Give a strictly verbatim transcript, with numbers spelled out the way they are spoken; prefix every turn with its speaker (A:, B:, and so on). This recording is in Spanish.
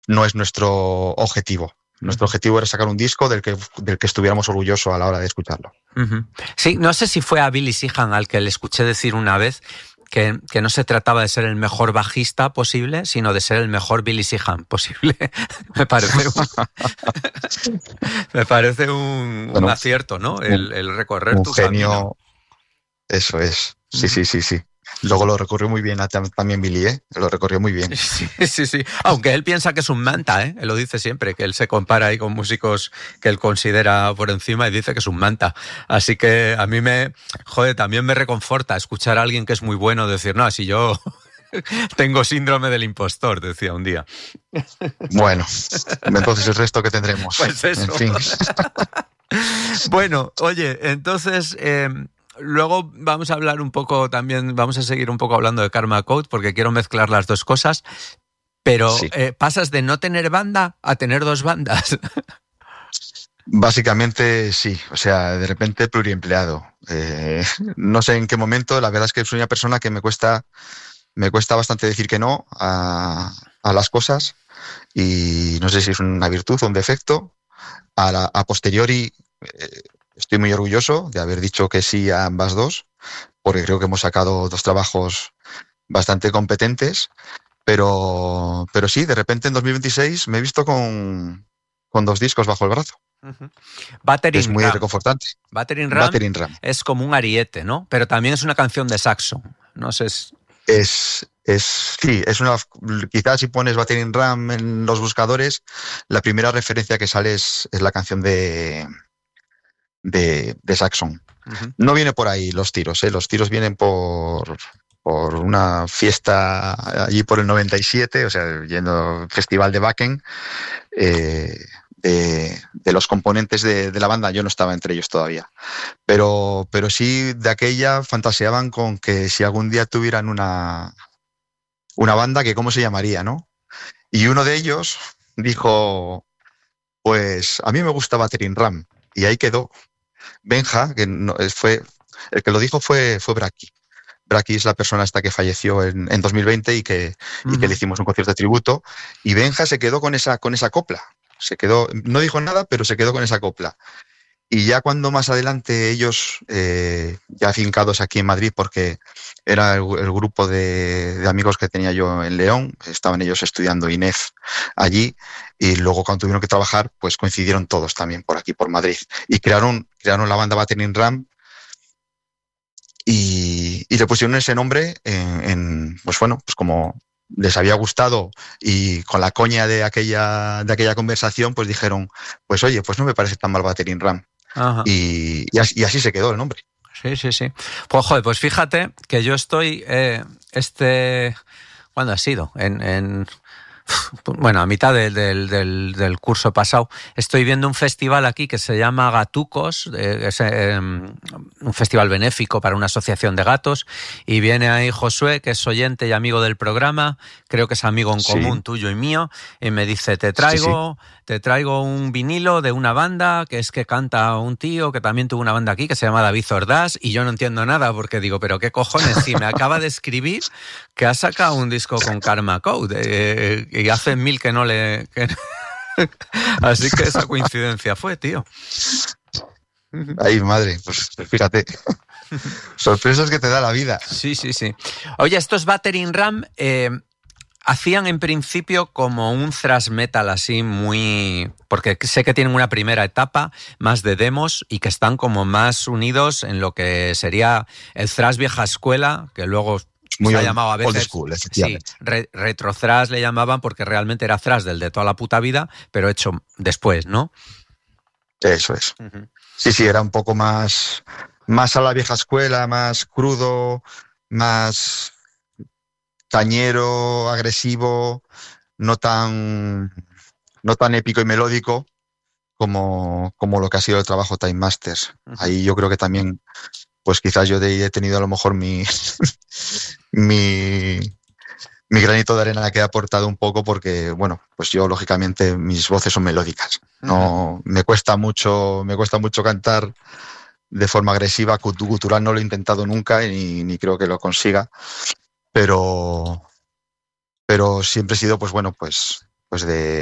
A: no es nuestro objetivo. Nuestro objetivo era sacar un disco del que, del que estuviéramos orgullosos a la hora de escucharlo.
B: Uh-huh. Sí, no sé si fue a Billy Sheehan al que le escuché decir una vez que, que no se trataba de ser el mejor bajista posible, sino de ser el mejor Billy Sheehan posible. me parece un, me parece un, bueno, un acierto, ¿no? El, el recorrer
A: un
B: tu
A: genio.
B: camino.
A: Eso es. Sí, uh-huh. sí, sí, sí. Luego lo recorrió muy bien también Billy, ¿eh? Lo recorrió muy bien.
B: Sí, sí, sí. Aunque él piensa que es un manta, ¿eh? Él lo dice siempre, que él se compara ahí con músicos que él considera por encima y dice que es un manta. Así que a mí me, joder, también me reconforta escuchar a alguien que es muy bueno decir, no, si yo tengo síndrome del impostor, decía un día.
A: Bueno, entonces el resto que tendremos.
B: Pues eso.
A: En fin.
B: Bueno, oye, entonces... Eh, Luego vamos a hablar un poco también, vamos a seguir un poco hablando de Karma Code porque quiero mezclar las dos cosas, pero sí. eh, pasas de no tener banda a tener dos bandas.
A: Básicamente sí, o sea, de repente pluriempleado. Eh, no sé en qué momento, la verdad es que soy una persona que me cuesta, me cuesta bastante decir que no a, a las cosas y no sé si es una virtud o un defecto. A, la, a posteriori... Eh, Estoy muy orgulloso de haber dicho que sí a ambas dos, porque creo que hemos sacado dos trabajos bastante competentes, pero, pero sí, de repente en dos mil veintiséis me he visto con, con dos discos bajo el brazo.
B: Uh-huh. Battering
A: es muy
B: Ram.
A: reconfortante.
B: Battering Ram,
A: Battering Ram
B: es como un ariete, ¿no? Pero también es una canción de saxo. No sé. Es,
A: es, es sí, es una. Quizás si pones Battering Ram en los buscadores, la primera referencia que sale es, es la canción de. De, de Saxon. Uh-huh. No viene por ahí los tiros, ¿eh? Los tiros vienen por, por una fiesta allí por el noventa y siete, o sea, yendo festival de Wacken, eh, de, de los componentes de, de la banda. Yo no estaba entre ellos todavía, pero, pero sí de aquella fantaseaban con que si algún día tuvieran una, una banda, que cómo se llamaría, ¿no? Y uno de ellos dijo, pues a mí me gusta Battering Ram, y ahí quedó. Benja, que no, fue el que lo dijo fue, fue Braki. Braki es la persona esta que falleció en, en dos mil veinte y que, uh-huh. y que le hicimos un concierto de tributo. Y Benja se quedó con esa, con esa copla. Se quedó, no dijo nada, pero se quedó con esa copla. Y ya cuando más adelante ellos, eh, ya afincados aquí en Madrid, porque era el, el grupo de, de amigos que tenía yo en León, estaban ellos estudiando I N E F allí, y luego cuando tuvieron que trabajar, pues coincidieron todos también por aquí, por Madrid, y crearon, crearon la banda Battering Ram, y, y le pusieron ese nombre en, en, pues bueno, pues como les había gustado y con la coña de aquella, de aquella conversación, pues dijeron, pues oye, pues no me parece tan mal Battering Ram.
B: Ajá.
A: Y, y, así, y así se quedó el nombre.
B: Sí, sí, sí. Pues joder, pues fíjate que yo estoy, eh, este, ¿cuándo ha sido? En, en bueno, a mitad de, de, del, del curso pasado, estoy viendo un festival aquí que se llama Gatucos, eh, es eh, un festival benéfico para una asociación de gatos, y viene ahí Josué, que es oyente y amigo del programa, creo que es amigo en común sí. tuyo y mío, y me dice, te traigo, sí, sí. te traigo un vinilo de una banda, que es que canta un tío que también tuvo una banda aquí, que se llama David Ordaz, y yo no entiendo nada, porque digo, pero qué cojones, si me acaba de escribir que ha sacado un disco con Karma Code, eh, y hace mil que no le... Que... Así que esa coincidencia fue, tío.
A: Ay, madre, pues fíjate. Sorpresas que te da la vida.
B: Sí, sí, sí. Oye, estos Battering Ram eh, hacían en principio como un thrash metal así muy... Porque sé que tienen una primera etapa más de demos y que están como más unidos en lo que sería el thrash vieja escuela, que luego...
A: Muy
B: se ha llamado a veces,
A: old school,
B: sí, re, retro thrash le llamaban porque realmente era thrash del de toda la puta vida, pero hecho después, ¿no?
A: Eso es. Uh-huh. Sí, sí, era un poco más, más a la vieja escuela, más crudo, más cañero, agresivo, no tan, no tan épico y melódico como, como lo que ha sido el trabajo Time Masters. Uh-huh. Ahí yo creo que también, pues quizás yo de, he tenido a lo mejor mi... Mi, mi granito de arena que he aportado un poco porque, bueno, pues yo lógicamente mis voces son melódicas. No, uh-huh. me cuesta mucho, me cuesta mucho cantar de forma agresiva, gutural no lo he intentado nunca y ni creo que lo consiga, pero, pero siempre he sido, pues bueno, pues pues de